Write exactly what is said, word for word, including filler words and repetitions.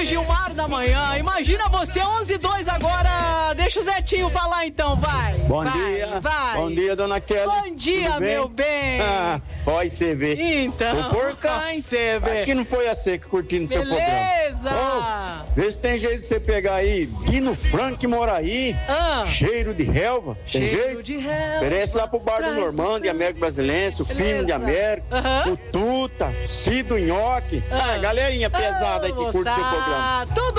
do Gilmar da Manhã. Imagina você, onze e dois agora. Deixa o Zetinho falar então, vai. Bom vai, dia. Vai. Bom dia, dona Kelly. Bom dia, Tudo bem? meu bem. Ah, pode você ver. Então. O porcão, hein? Você vê. Aqui não foi a seca curtindo seu programa. Beleza. Oh, vê se tem jeito de você pegar aí. Guino Frank Moraí. Ah. Cheiro de relva. Tem Cheiro jeito? de relva. Oferece lá pro bar do Normando, de América Brasilense, o Fino de América, Aham. o Tuta, Cido Nhoque. Ah. Ah, galerinha pesada aí que curte seu programa. Tudo